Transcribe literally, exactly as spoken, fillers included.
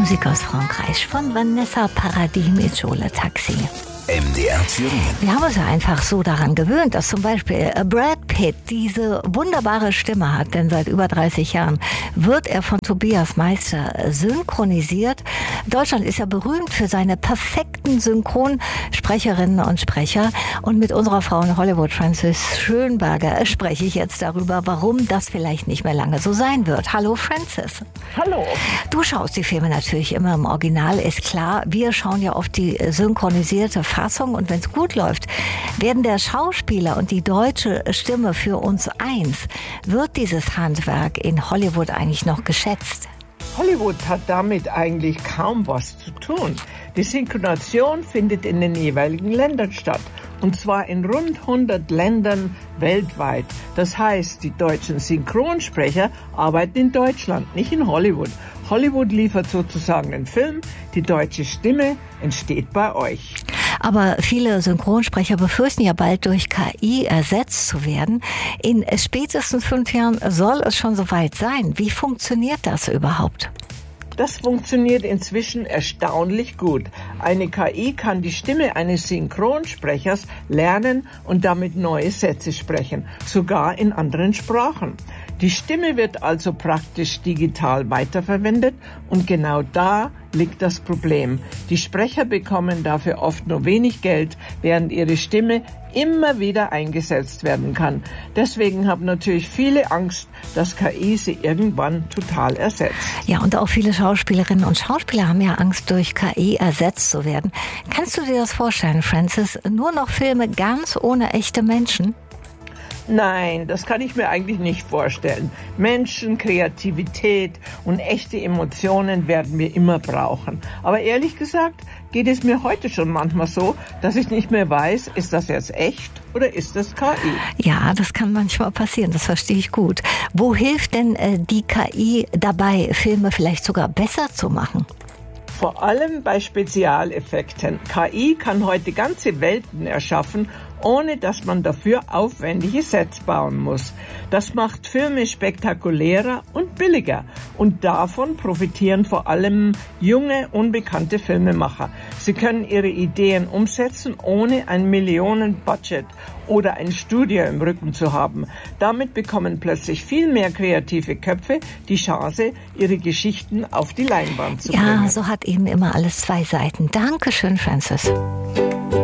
Musik aus Frankreich von Vanessa Paradis mit Jola Taxi. M D R Thüringen. Wir haben uns ja einfach so daran gewöhnt, dass zum Beispiel Brad Pitt diese wunderbare Stimme hat, denn seit über dreißig Jahren wird er von Tobias Meister synchronisiert. Deutschland ist ja berühmt für seine perfekten Synchronsprecherinnen und Sprecher. Und mit unserer Frau in Hollywood, Frances Schönberger, spreche ich jetzt darüber, warum das vielleicht nicht mehr lange so sein wird. Hallo Frances. Hallo. Du schaust die Filme natürlich immer im Original, ist klar. Wir schauen ja auf die synchronisierte Fassung und wenn es gut läuft, werden der Schauspieler und die deutsche Stimme für uns eins. Wird dieses Handwerk in Hollywood eigentlich noch geschätzt? Hollywood hat damit eigentlich kaum was zu tun. Die Synchronisation findet in den jeweiligen Ländern statt. Und zwar in rund hundert Ländern weltweit. Das heißt, die deutschen Synchronsprecher arbeiten in Deutschland, nicht in Hollywood. Hollywood liefert sozusagen den Film, die deutsche Stimme entsteht bei euch. Aber viele Synchronsprecher befürchten ja bald durch K I ersetzt zu werden. In spätestens fünf Jahren soll es schon soweit sein. Wie funktioniert das überhaupt? Das funktioniert inzwischen erstaunlich gut. Eine K I kann die Stimme eines Synchronsprechers lernen und damit neue Sätze sprechen, sogar in anderen Sprachen. Die Stimme wird also praktisch digital weiterverwendet und genau da liegt das Problem. Die Sprecher bekommen dafür oft nur wenig Geld, während ihre Stimme immer wieder eingesetzt werden kann. Deswegen haben natürlich viele Angst, dass K I sie irgendwann total ersetzt. Ja, und auch viele Schauspielerinnen und Schauspieler haben ja Angst, durch K I ersetzt zu werden. Kannst du dir das vorstellen, Frances? Nur noch Filme ganz ohne echte Menschen? Nein, das kann ich mir eigentlich nicht vorstellen. Menschen, Kreativität und echte Emotionen werden wir immer brauchen. Aber ehrlich gesagt geht es mir heute schon manchmal so, dass ich nicht mehr weiß, ist das jetzt echt oder ist das K I? Ja, das kann manchmal passieren, das verstehe ich gut. Wo hilft denn äh, die K I dabei, Filme vielleicht sogar besser zu machen? Vor allem bei Spezialeffekten. K I kann heute ganze Welten erschaffen, ohne dass man dafür aufwendige Sets bauen muss. Das macht Filme spektakulärer und billiger. Und davon profitieren vor allem junge, unbekannte Filmemacher. Sie können ihre Ideen umsetzen, ohne ein Millionenbudget oder ein Studio im Rücken zu haben. Damit bekommen plötzlich viel mehr kreative Köpfe die Chance, ihre Geschichten auf die Leinwand zu bringen. Ja, so hat eben immer alles zwei Seiten. Dankeschön, Frances.